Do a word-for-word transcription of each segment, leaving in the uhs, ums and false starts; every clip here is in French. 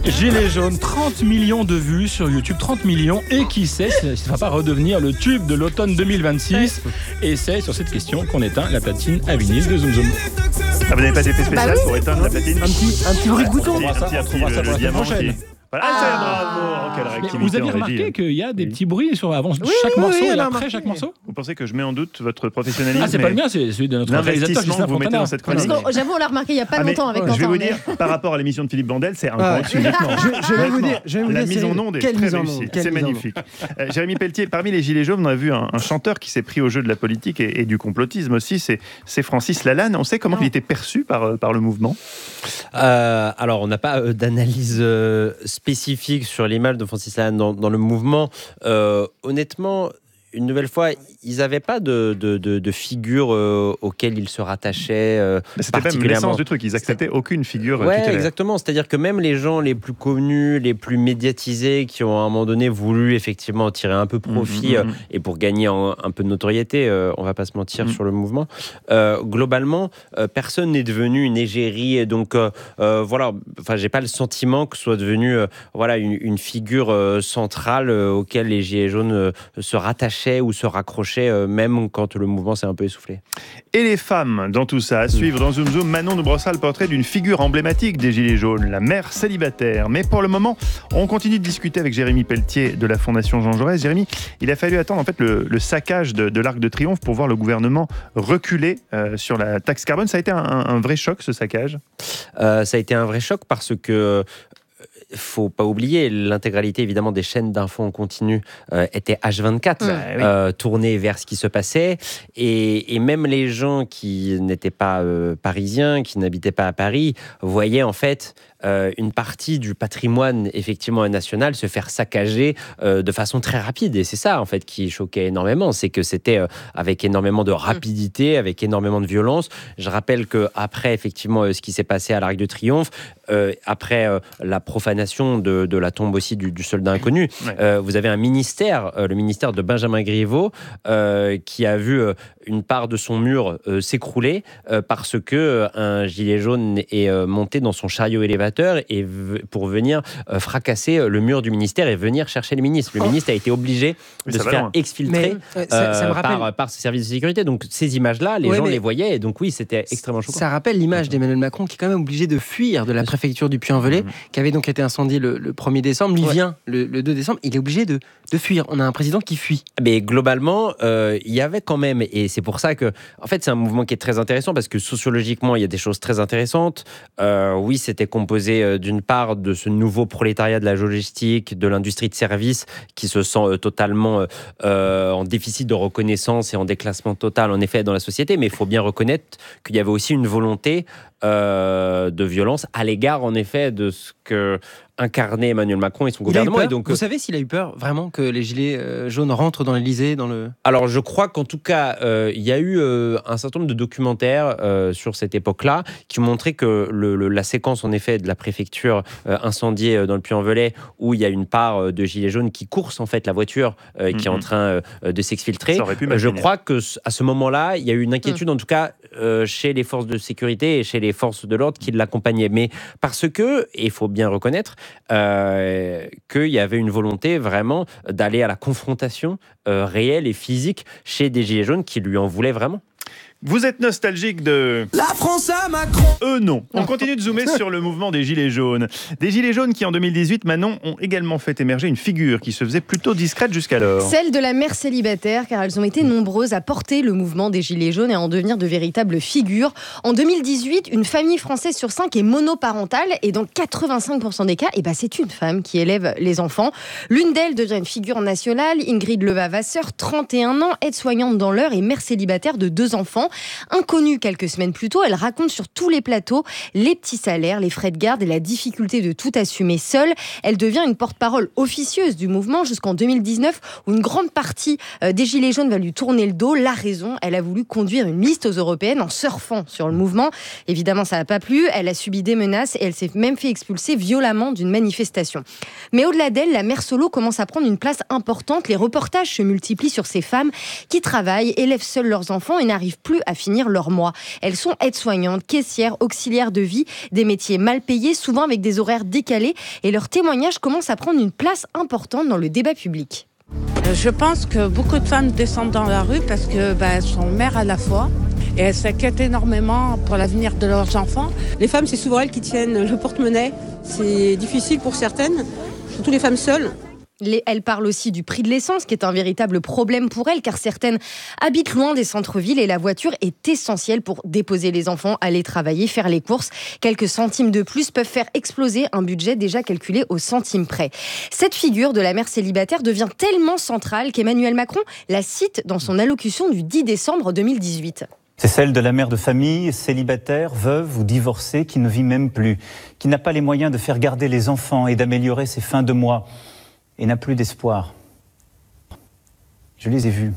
Gilets jaunes, trente millions de vues sur YouTube, trente millions, et qui sait si ça ne va pas redevenir le tube de l'automne deux mille vingt-six. Et c'est sur cette question qu'on éteint la platine à vinyle de Zoom Zoom. Ah, vous n'avez pas d'effet spécial bah oui. pour éteindre la platine? Un petit, un petit bruit de bouton. On fera ça, on fera ça pour la semaine prochaine. Voilà, ah, ah, bravo, quelle réactivité. Vous avez remarqué qu'il y a des petits bruits sur avant oui, chaque oui, morceau oui, et après chaque morceau? Vous pensez que je mets en doute votre professionnalisme? Ah, c'est pas le mien, c'est celui de notre réalisateur Gisèle que vous mettez dans cette chronique. J'avoue, on l'a remarqué il n'y a pas ah, longtemps avec Quentin. Je vais vous dire, par rapport à l'émission de Philippe Bandel, c'est un grand uniquement. Je vais vous dire, je vais vous la dire, mise en onde est très réussie, c'est magnifique. Jérémy Pelletier, parmi les Gilets jaunes, on a vu un chanteur qui s'est pris au jeu de la politique et du complotisme aussi, c'est Francis Lalanne. On sait comment il était perçu par le mouvement? Alors, on n'a pas d'analyse spécifique sur l'image de Francis Lalanne dans, dans le mouvement. Euh, honnêtement, une nouvelle fois, ils n'avaient pas de, de, de, de figure euh, auquel ils se rattachaient euh, C'était même l'essence du truc, ils n'acceptaient aucune figure ouais, tutélaire. Exactement, c'est-à-dire que même les gens les plus connus, les plus médiatisés, qui ont à un moment donné voulu effectivement tirer un peu profit mmh, mmh, mmh. Euh, et pour gagner en, un peu de notoriété, euh, on ne va pas se mentir mmh. sur le mouvement, euh, globalement, euh, personne n'est devenu une égérie, et donc euh, euh, voilà, enfin, j'ai pas le sentiment que ce soit devenu euh, voilà, une, une figure euh, centrale euh, auquel les Gilets jaunes euh, se rattachaient ou se raccrocher euh, même quand le mouvement s'est un peu essoufflé. Et les femmes dans tout ça, à suivre dans Zoom Zoom, Manon nous brossera le portrait d'une figure emblématique des Gilets jaunes, la mère célibataire. Mais pour le moment, on continue de discuter avec Jérémy Pelletier de la Fondation Jean Jaurès. Jérémy, il a fallu attendre en fait le, le saccage de, de l'Arc de Triomphe pour voir le gouvernement reculer euh, sur la taxe carbone. Ça a été un, un vrai choc, ce saccage euh, Ça a été un vrai choc parce que il ne faut pas oublier, l'intégralité évidemment des chaînes d'infos en continu euh, était H vingt-quatre, bah, oui. euh, tournée vers ce qui se passait. Et, et même les gens qui n'étaient pas euh, parisiens, qui n'habitaient pas à Paris, voyaient en fait euh, une partie du patrimoine effectivement national se faire saccager euh, de façon très rapide. Et c'est ça en fait qui choquait énormément, c'est que c'était euh, avec énormément de rapidité, avec énormément de violence. Je rappelle qu'après effectivement euh, ce qui s'est passé à l'Arc de Triomphe, euh, après euh, la profanation de, de la tombe aussi du, du soldat inconnu, ouais. euh, vous avez un ministère, euh, le ministère de Benjamin Griveaux, euh, qui a vu euh, une part de son mur euh, s'écrouler euh, parce que euh, un gilet jaune est euh, monté dans son chariot élévateur et v- pour venir euh, fracasser le mur du ministère et venir chercher le ministre. Le oh. ministre a été obligé mais de se faire loin. exfiltrer mais, ça, ça me rappelle... par, par ses services de sécurité. Donc ces images-là, les ouais, gens mais... les voyaient et donc oui, c'était extrêmement choquant. Ça rappelle l'image d'Emmanuel Macron qui est quand même obligé de fuir de la préfecture du Puy-en-Velay, mmh. qui avait donc été incendiée le, le premier décembre. Lui ouais. vient le, le deux décembre, il est obligé de, de fuir. On a un président qui fuit. Mais globalement, euh, il y avait quand même, et c'est pour ça que, en fait, c'est un mouvement qui est très intéressant parce que sociologiquement, il y a des choses très intéressantes. Euh, oui, c'était composé euh, d'une part de ce nouveau prolétariat de la logistique, de l'industrie de services qui se sent euh, totalement euh, en déficit de reconnaissance et en déclassement total, en effet, dans la société. Mais il faut bien reconnaître qu'il y avait aussi une volonté euh, de violence à l'égard, en effet, de ce que incarnait Emmanuel Macron et son gouvernement. Et donc, vous savez s'il a eu peur vraiment que les gilets euh, jaunes rentrent dans l'Élysée, dans le... Alors je crois qu'en tout cas, euh, il y a eu euh, un certain nombre de documentaires euh, sur cette époque-là qui montraient que le, le, la séquence en effet de la préfecture euh, incendiée euh, dans le Puy-en-Velay, où il y a une part euh, de gilets jaunes qui coursent en fait la voiture euh, mm-hmm. qui est en train euh, de s'exfiltrer. Euh, je crois que à ce moment-là, il y a eu une inquiétude mm. en tout cas euh, chez les forces de sécurité et chez les forces de l'ordre qui l'accompagnaient. Mais parce que, et il faut bien reconnaître, Euh, qu'il y avait une volonté vraiment d'aller à la confrontation euh, réelle et physique chez des gilets jaunes qui lui en voulaient vraiment. Vous êtes nostalgique de... La France à Macron. Euh non. On continue de zoomer sur le mouvement des Gilets jaunes. Des Gilets jaunes qui, en deux mille dix-huit, Manon, ont également fait émerger une figure qui se faisait plutôt discrète jusqu'alors. Celle de la mère célibataire, car elles ont été nombreuses à porter le mouvement des Gilets jaunes et à en devenir de véritables figures. En deux mille dix-huit, une famille française sur cinq est monoparentale et dans quatre-vingt-cinq pour cent des cas, eh ben, c'est une femme qui élève les enfants. L'une d'elles devient une figure nationale, Ingrid Leva-Vasseur, trente et un ans, aide-soignante dans l'Eure et mère célibataire de deux enfants. Inconnue quelques semaines plus tôt, elle raconte sur tous les plateaux les petits salaires, les frais de garde et la difficulté de tout assumer seule. Elle devient une porte-parole officieuse du mouvement jusqu'en deux mille dix-neuf où une grande partie des Gilets jaunes va lui tourner le dos. La raison, elle a voulu conduire une liste aux européennes en surfant sur le mouvement. Évidemment, ça n'a pas plu. Elle a subi des menaces et elle s'est même fait expulser violemment d'une manifestation. Mais au-delà d'elle, la mère solo commence à prendre une place importante. Les reportages se multiplient sur ces femmes qui travaillent, élèvent seules leurs enfants et n'arrivent plus plus à finir leur mois. Elles sont aides-soignantes, caissières, auxiliaires de vie, des métiers mal payés, souvent avec des horaires décalés, et leurs témoignages commencent à prendre une place importante dans le débat public. Je pense que beaucoup de femmes descendent dans la rue parce que bah, elles sont mères à la fois et elles s'inquiètent énormément pour l'avenir de leurs enfants. Les femmes, c'est souvent elles qui tiennent le porte-monnaie. C'est difficile pour certaines, surtout les femmes seules. Les, elle parle aussi du prix de l'essence, qui est un véritable problème pour elles, car certaines habitent loin des centres-villes et la voiture est essentielle pour déposer les enfants, aller travailler, faire les courses. Quelques centimes de plus peuvent faire exploser un budget déjà calculé au centime près. Cette figure de la mère célibataire devient tellement centrale qu'Emmanuel Macron la cite dans son allocution du dix décembre deux mille dix-huit. C'est celle de la mère de famille, célibataire, veuve ou divorcée, qui ne vit même plus, qui n'a pas les moyens de faire garder les enfants et d'améliorer ses fins de mois, et n'a plus d'espoir. Je les ai vues,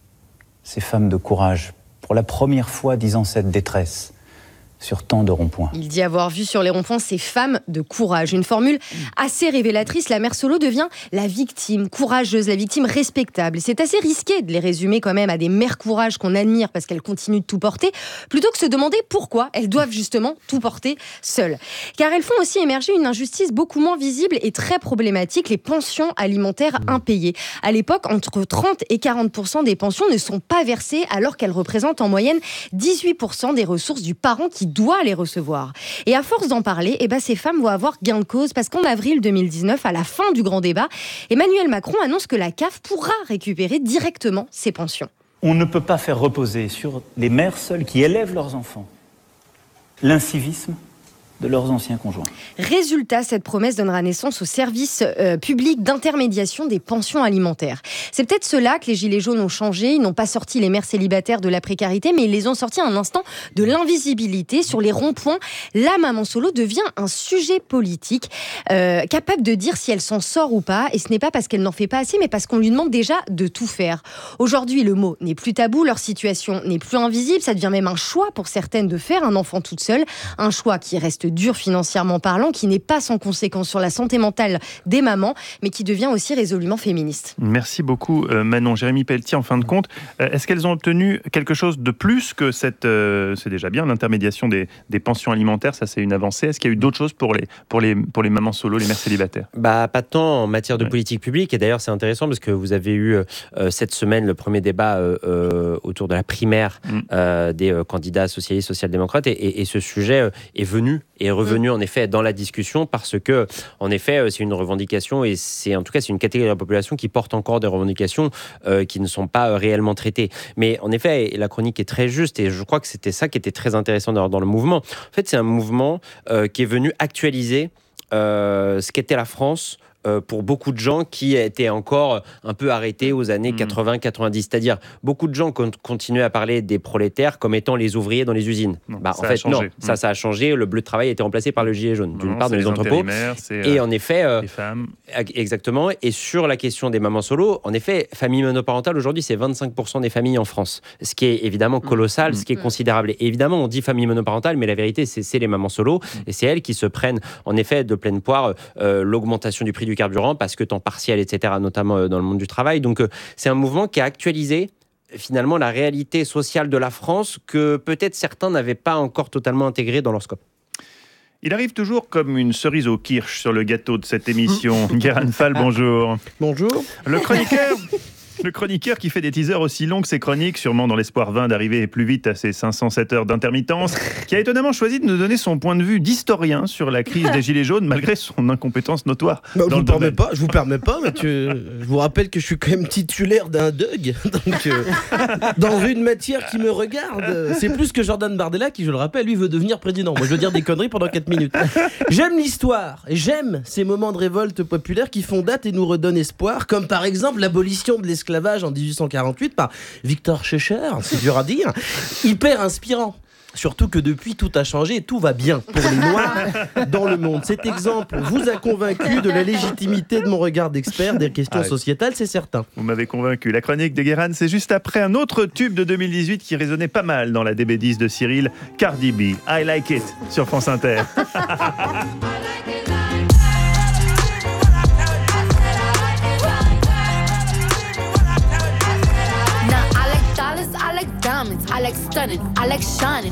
ces femmes de courage, pour la première fois disant cette détresse sur tant de ronds-points. Il dit avoir vu sur les ronds-points ces femmes de courage. Une formule assez révélatrice. La mère solo devient la victime courageuse, la victime respectable. C'est assez risqué de les résumer quand même à des mères courage qu'on admire parce qu'elles continuent de tout porter, plutôt que se demander pourquoi elles doivent justement tout porter seules. Car elles font aussi émerger une injustice beaucoup moins visible et très problématique, les pensions alimentaires impayées. À l'époque, entre trente et quarante pour cent des pensions ne sont pas versées alors qu'elles représentent en moyenne dix-huit pour cent des ressources du parent qui doit les recevoir. Et à force d'en parler, eh ben, ces femmes vont avoir gain de cause parce qu'en avril deux mille dix-neuf, à la fin du grand débat, Emmanuel Macron annonce que la C A F pourra récupérer directement ses pensions. On ne peut pas faire reposer sur les mères seules qui élèvent leurs enfants l'incivisme de leurs anciens conjoints. Résultat, cette promesse donnera naissance au service euh, public d'intermédiation des pensions alimentaires. C'est peut-être cela que les Gilets jaunes ont changé. Ils n'ont pas sorti les mères célibataires de la précarité, mais ils les ont sortis à un instant de l'invisibilité. Sur les ronds-points, la maman solo devient un sujet politique, euh, capable de dire si elle s'en sort ou pas. Et ce n'est pas parce qu'elle n'en fait pas assez, mais parce qu'on lui demande déjà de tout faire. Aujourd'hui, le mot n'est plus tabou, leur situation n'est plus invisible. Ça devient même un choix pour certaines de faire un enfant toute seule. Un choix qui reste dur financièrement parlant, qui n'est pas sans conséquence sur la santé mentale des mamans, mais qui devient aussi résolument féministe. Merci beaucoup Manon. Jérémy Pelletier, en fin de compte, est-ce qu'elles ont obtenu quelque chose de plus que cette, euh, c'est déjà bien, l'intermédiation des, des pensions alimentaires, ça c'est une avancée. Est-ce qu'il y a eu d'autres choses pour les, pour les, pour les mamans solo, les mères célibataires ? Bah, pas tant en matière de ouais. politique publique, et d'ailleurs c'est intéressant parce que vous avez eu euh, cette semaine le premier débat euh, euh, autour de la primaire mm. euh, des euh, candidats socialistes, social-démocrates, et, et, et ce sujet euh, est venu est revenu mmh. en effet dans la discussion parce que en effet c'est une revendication et c'est en tout cas c'est une catégorie de la population qui porte encore des revendications euh, qui ne sont pas euh, réellement traitées. Mais en effet la chronique est très juste et je crois que c'était ça qui était très intéressant dans, dans le mouvement. En fait c'est un mouvement euh, qui est venu actualiser euh, ce qu'était la France Euh, pour beaucoup de gens qui étaient encore un peu arrêtés aux années mmh. quatre-vingts quatre-vingt-dix. C'est-à-dire, beaucoup de gens con- continuaient à parler des prolétaires comme étant les ouvriers dans les usines. Non, bah, en fait, non, mmh. ça, ça a changé. Le bleu de travail a été remplacé par le gilet jaune, d'une non, part, dans les, les entrepôts. Et euh, en effet, euh, les femmes. Exactement. Et sur la question des mamans solo, en effet, famille monoparentale, aujourd'hui, c'est vingt-cinq pour cent des familles en France. Ce qui est évidemment colossal, mmh. ce qui est considérable. Et évidemment, on dit famille monoparentale, mais la vérité, c'est, c'est les mamans solo. Mmh. Et c'est elles qui se prennent, en effet, de pleine poire euh, l'augmentation du prix du carburant parce que temps partiel, et cetera, notamment dans le monde du travail. Donc, c'est un mouvement qui a actualisé finalement la réalité sociale de la France que peut-être certains n'avaient pas encore totalement intégrée dans leur scope. Il arrive toujours comme une cerise au kirsch sur le gâteau de cette émission. Guérin Fall, bonjour. Bonjour. Le chroniqueur... Le chroniqueur qui fait des teasers aussi longs que ses chroniques, sûrement dans l'espoir vain d'arriver plus vite à ses cinq cent sept heures d'intermittence, qui a étonnamment choisi de nous donner son point de vue d'historien sur la crise des Gilets jaunes, malgré son incompétence notoire. Bah, je vous permets pas, je vous permets pas, mais tu, je vous rappelle que je suis quand même titulaire d'un D U G, donc euh, dans une matière qui me regarde. C'est plus que Jordan Bardella qui, je le rappelle, lui veut devenir président. Moi, je veux dire des conneries pendant quatre minutes. J'aime l'histoire, et j'aime ces moments de révolte populaire qui font date et nous redonnent espoir, comme par exemple l'abolition de l'esclavage en dix-huit cent quarante-huit par Victor Schœcher, c'est dur à dire, hyper inspirant. Surtout que depuis, tout a changé et tout va bien pour les Noirs dans le monde. Cet exemple vous a convaincu de la légitimité de mon regard d'expert des questions sociétales, c'est certain. Vous m'avez convaincu. La chronique de Guérin, c'est juste après un autre tube de deux mille dix-huit qui résonnait pas mal dans la D B dix de Cyril, Cardi B, I Like It, sur France Inter. I I like stunning, I like shining.